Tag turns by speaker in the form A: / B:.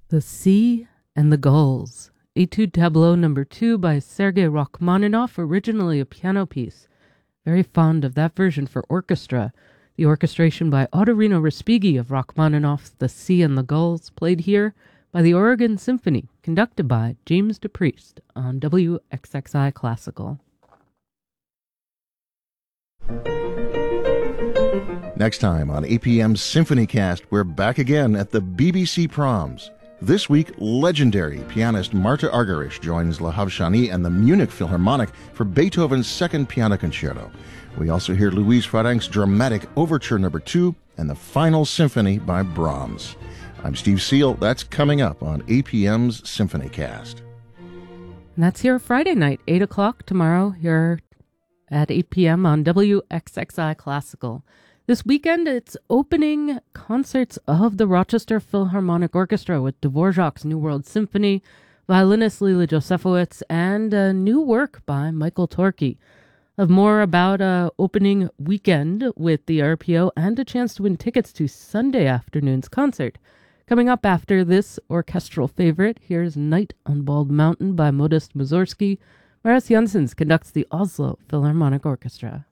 A: The Sea and the Gulls, Etude Tableau No. 2 by Sergei Rachmaninoff, originally a piano piece. Very fond of that version for orchestra. The orchestration by Ottorino Respighi of Rachmaninoff's The Sea and the Gulls, played here by the Oregon Symphony, conducted by James DePriest on WXXI Classical.
B: Next time on APM's SymphonyCast, we're back again at the BBC Proms. This week, legendary pianist Marta Argerich joins La Havshani and the Munich Philharmonic for Beethoven's Second Piano Concerto. We also hear Louise Fradenk's dramatic Overture No. 2 and the Final Symphony by Brahms. I'm Steve Seal. That's coming up on APM's SymphonyCast.
A: And that's here Friday night, 8 o'clock tomorrow, here at 8 p.m. on WXXI Classical. This weekend, it's opening concerts of the Rochester Philharmonic Orchestra with Dvorak's New World Symphony, violinist Lila Josefowitz, and a new work by Michael Torke. Of more about opening weekend with the RPO and a chance to win tickets to Sunday afternoon's concert. Coming up after this orchestral favorite, here's Night on Bald Mountain by Modest Mussorgsky. Maris Janssens conducts the Oslo Philharmonic Orchestra.